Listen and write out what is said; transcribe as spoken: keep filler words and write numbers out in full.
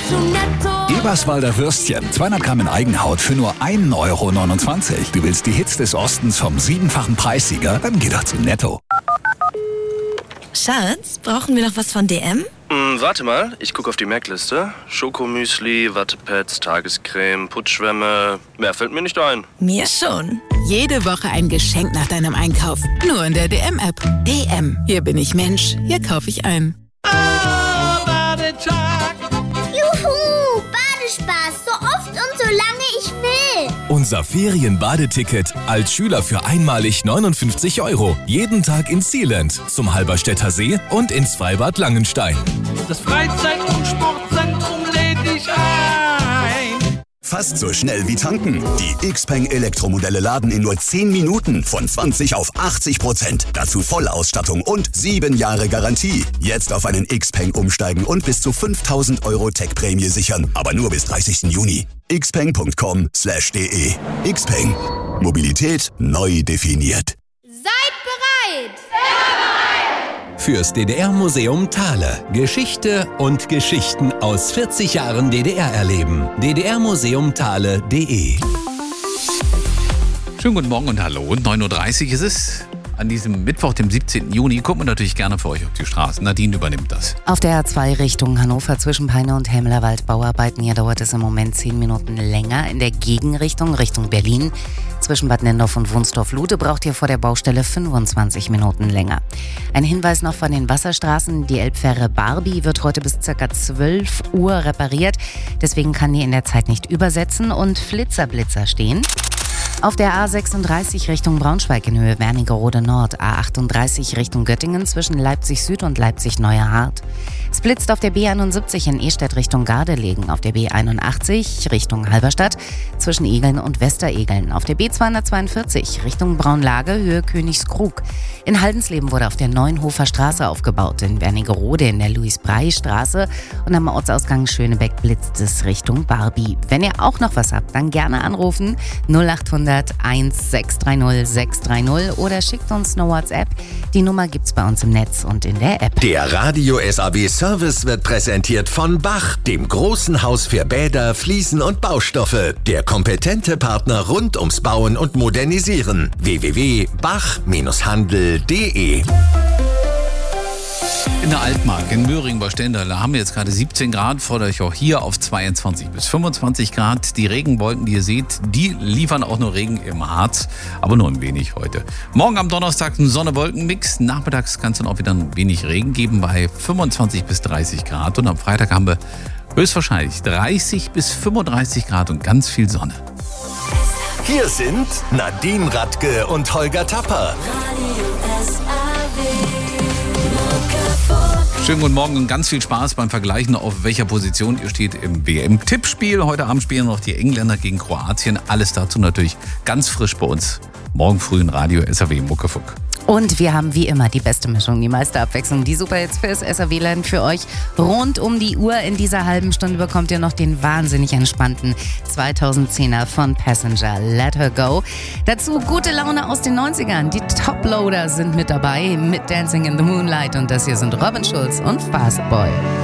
zu Netto. Eberswalder Würstchen, zweihundert Gramm in Eigenhaut für nur ein Euro neunundzwanzig. Du willst die Hits des Ostens vom siebenfachen Preissieger? Dann geh doch zu Netto. Schatz, brauchen wir noch was von D M? Hm, warte mal, ich gucke auf die Merkliste. Schokomüsli, Wattepads, Tagescreme, Putzschwämme. Mehr fällt mir nicht ein. Mir schon. Jede Woche ein Geschenk nach deinem Einkauf. Nur in der D M-App. D M. Hier bin ich Mensch. Hier kaufe ich ein. Juhu, Badespaß. So oft und so lange ich will. Unser Ferienbadeticket als Schüler für einmalig neunundfünfzig Euro. Jeden Tag ins Sealand, zum Halberstädter See und ins Freibad Langenstein. Das Freizeit- und Sportzentrum lädt dich ein. Fast so schnell wie tanken. Die Xpeng Elektromodelle laden in nur zehn Minuten von zwanzig auf achtzig Prozent. Dazu Vollausstattung und sieben Jahre Garantie. Jetzt auf einen Xpeng umsteigen und bis zu fünftausend Euro Tech-Prämie sichern. Aber nur bis dreißigsten Juni. xpeng punkt com slash de. Xpeng. Mobilität neu definiert. Seid bereit! Fürs D D R-Museum Thale. Geschichte und Geschichten aus vierzig Jahren D D R erleben. d d r museum thale punkt de. Schönen guten Morgen und hallo. neun Uhr dreißig ist es. An diesem Mittwoch, dem siebzehnten Juni, gucken wir natürlich gerne für euch auf die Straßen. Nadine übernimmt das. Auf der A zwei Richtung Hannover zwischen Peine und Hemmerwald Bauarbeiten. Hier dauert es im Moment zehn Minuten länger. In der Gegenrichtung, Richtung Berlin, zwischen Bad Nendorf und Wunstorf-Lude braucht ihr vor der Baustelle fünfundzwanzig Minuten länger. Ein Hinweis noch von den Wasserstraßen. Die Elbfähre Barbie wird heute bis ca. zwölf Uhr repariert. Deswegen kann die in der Zeit nicht übersetzen und Flitzerblitzer stehen. Auf der A sechsunddreißig Richtung Braunschweig in Höhe Wernigerode Nord, A achtunddreißig Richtung Göttingen zwischen Leipzig Süd und Leipzig Neuerhardt. Es blitzt auf der B einundsiebzig in Ehstedt Richtung Gardelegen, auf der B einundachtzig Richtung Halberstadt zwischen Egeln und Westeregeln, auf der B zweihundertzweiundvierzig Richtung Braunlage Höhe Königskrug. In Haldensleben wurde auf der Neuenhofer Straße aufgebaut, in Wernigerode in der Louis-Brey-Straße und am Ortsausgang Schönebeck blitzt es Richtung Barbie. Wenn ihr auch noch was habt, dann gerne anrufen null achthundert eins sechs drei null sechs drei null oder schickt uns eine WhatsApp. Die Nummer gibt's bei uns im Netz und in der App. Der Radio S A W Service wird präsentiert von Bach, dem großen Haus für Bäder, Fliesen und Baustoffe. Der kompetente Partner rund ums Bauen und Modernisieren. w w w punkt bach handel punkt de. In der Altmark, in Möhringen bei Stendal, haben wir jetzt gerade siebzehn Grad, fordere ich auch hier auf zweiundzwanzig bis fünfundzwanzig Grad. Die Regenwolken, die ihr seht, die liefern auch nur Regen im Harz, aber nur ein wenig heute. Morgen am Donnerstag ein Sonne-Wolken-Mix. Nachmittags kann es dann auch wieder ein wenig Regen geben bei fünfundzwanzig bis dreißig Grad. Und am Freitag haben wir höchstwahrscheinlich dreißig bis fünfunddreißig Grad und ganz viel Sonne. Hier sind Nadine Radke und Holger Tapper. Schönen guten Morgen und ganz viel Spaß beim Vergleichen, auf welcher Position ihr steht im W M-Tippspiel. Heute Abend spielen noch die Engländer gegen Kroatien. Alles dazu natürlich ganz frisch bei uns. Morgen früh in Radio S A W Muckefuck. Und wir haben wie immer die beste Mischung, die meiste Abwechslung, die Superhits fürs S A W-Land für euch. Rund um die Uhr in dieser halben Stunde bekommt ihr noch den wahnsinnig entspannten zweitausendzehner von Passenger, Let Her Go. Dazu gute Laune aus den neunzigern. Die Toploader sind mit dabei mit Dancing in the Moonlight und das hier sind Robin Schulz und Fast Boy.